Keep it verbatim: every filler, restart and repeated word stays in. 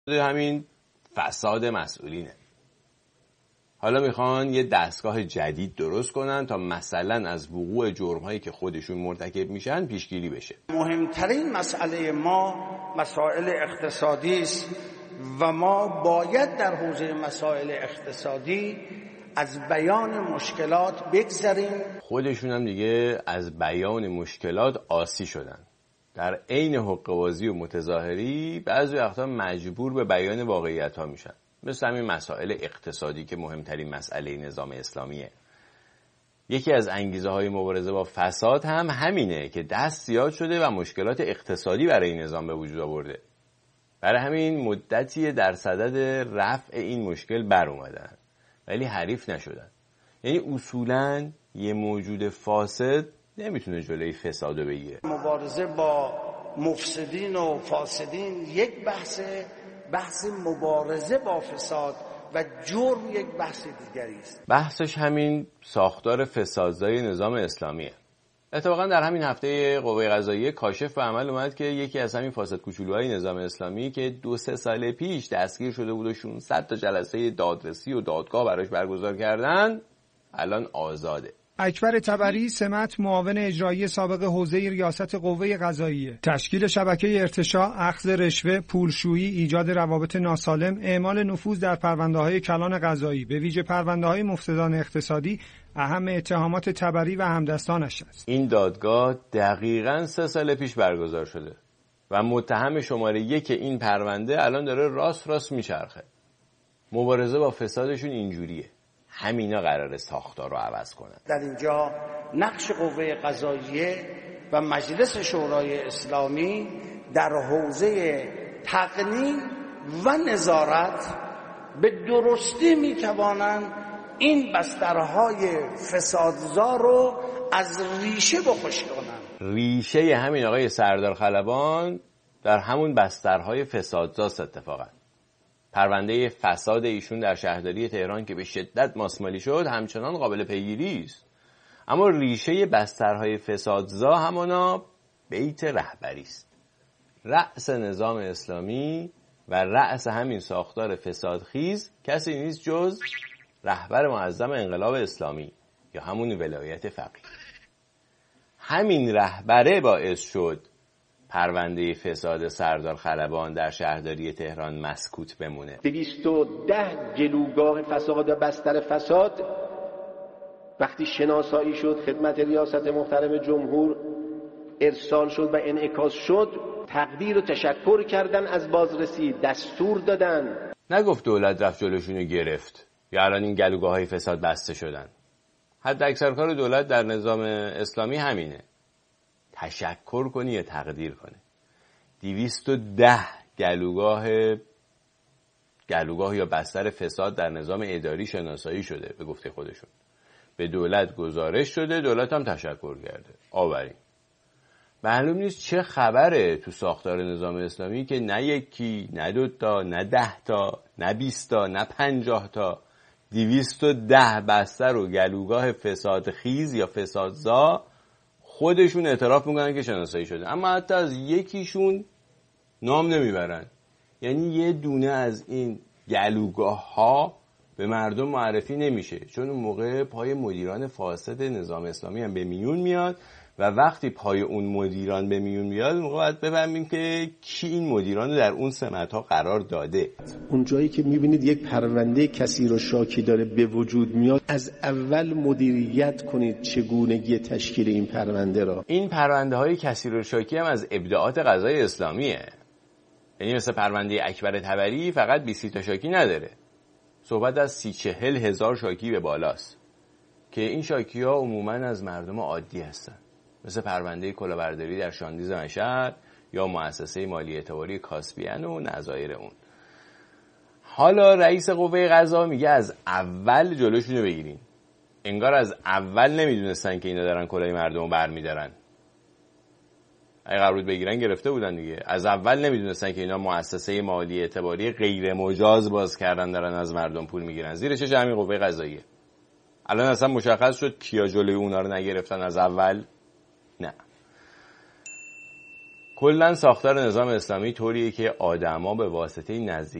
همین فساد مسئولینه. حالا میخوان یه دستگاه جدید درست کنن تا مثلا از وقوع جرم‌هایی که خودشون مرتکب میشن پیشگیری بشه. مهمترین مسئله ما مسائل اقتصادی است و ما باید در حوزه مسائل اقتصادی از بیان مشکلات بگذریم. خودشون هم دیگه از بیان مشکلات عاصی شدن. در عین حقه‌بازی و متظاهری بعضی وقتا مجبور به بیان واقعیت‌ها میشن. مثل همین مسائل اقتصادی که مهمترین مسئله نظام اسلامیه. یکی از انگیزه‌های مبارزه با فساد هم همینه که دست زیاد شده و مشکلات اقتصادی برای نظام به وجود آورده. برای همین مدتی در صدد رفع این مشکل بر اومدن ولی حریف نشدن. یعنی اصولاً یه موجود فاسد نمیتونه جلوی فسادو بگیره. مبارزه با مفسدین و فاسدین یک بحثه، بحث مبارزه با فساد و جرم یک بحث دیگری است. بحثش همین ساختار فسادزای نظام اسلامیه. اتفاقا در همین هفته قوه قضاییه کاشف به عمل اومد که یکی از همین فاسد کوچولوهای نظام اسلامی که دو سه سال پیش دستگیر شده بود و ششصد تا جلسه دادرسی و دادگاه براش برگزار کردن الان آزاده. اکبر طبری، سمت معاون اجرایی سابق حوزه ریاست قوه قضاییه. تشکیل شبکه ارتشاء، اخذ رشوه، پولشویی، ایجاد روابط ناسالم، اعمال نفوذ در پرونده‌های کلان قضایی، به ویژه پرونده‌های مفسدان اقتصادی، اهم اتهامات طبری و همدستانش است. این دادگاه دقیقاً سه سال پیش برگزار شده و متهم شماره یک این پرونده الان داره راست راست میچرخه. مبارزه با فسادشون اینجوریه. همینا قراره ساختار رو عوض کنن. در اینجا نقش قوه قضاییه و مجلس شورای اسلامی در حوزه تقنین و نظارت به درستی میتوانند این بسترهای فسادزا رو از ریشه بخشک کنند. ریشه همین آقای سردار خلبان در همون بسترهای فسادزاست. اتفاقا پرونده فساد ایشون در شهرداری تهران که به شدت ماسمالی شد همچنان قابل پیگیری است، اما ریشه بسترهای فسادزا همانا بیت رهبری است. رأس نظام اسلامی و رأس همین ساختار فسادخیز کسی نیست جز رهبر معظم انقلاب اسلامی یا همون ولایت فقیه. همین رهبره باعث شد پرونده فساد سردار خلبان در شهرداری تهران مسکوت بمونه. دویست و ده جلوگاه فساد و بستر فساد وقتی شناسایی شد خدمت ریاست محترم جمهور ارسال شد و انعکاس شد، تقدیر و تشکر کردن از بازرسی، دستور دادن. نگفت دولت رفت جلوشونو گرفت یا الان این گلوگاه های فساد بسته شدن. حد اکثر کار دولت در نظام اسلامی همینه، تشکر کنی یا تقدیر کنه. دویست و ده گلوگاه گلوگاه یا بستر فساد در نظام اداری شناسایی شده به گفته خودشون. به دولت گزارش شده، دولت هم تشکر کرده. آوریم. معلوم نیست چه خبره تو ساختار نظام اسلامی که نه یکی، نه دوتا، نه ده تا، نه بیست تا، نه پنجاه تا، دویست و ده بستر و گلوگاه فساد خیز یا فسادزا خودشون اعتراف میکنن که شناسایی شده، اما حتی از یکیشون نام نمیبرن. یعنی یه دونه از این گلوگاه ها به مردم معرفی نمیشه، چون اون موقع پای مدیران فاسد نظام اسلامی هم به میون میاد و وقتی پای اون مدیران به میون میاد موقع باید بفهمیم که کی این مدیران رو در اون سمت ها قرار داده. اون جایی که میبینید یک پرونده کثیر و شاکی داره به وجود میاد، از اول مدیریت کنید چگونگی تشکیل این پرونده را. این پرونده های کثیر و شاکی هم از ابداعات قضای اسلامیه. یعنی مثل پرونده اکبر طبری فقط بیست تا شاکی نداره، صحبت از سی چهل هزار شاکی به بالاست که این شاکی ها عموما از مردم عادی هستن، مثل پرونده کلاهبرداری در شاندیز مشهد یا مؤسسه مالی اعتباری کاسپیان و نظایر اون. حالا رئیس قوه قضا میگه از اول جلوشونو بگیرین. انگار از اول نمیدونستن که اینا دارن کلاه مردم رو برمیدارن. اگه قرار بود بگیرن گرفته بودن دیگه. از اول نمیدونستن که اینا مؤسسه مالی اعتباری غیر مجاز باز کردن دارن از مردم پول میگیرن. زیر چش همین قوه قضاییه. الان اصلا مشخص شد کیا جلوی اونا رو نگرفتن از اول. نه. کلا ساختار نظام اسلامی طوریه که آدما به واسطه نزدیک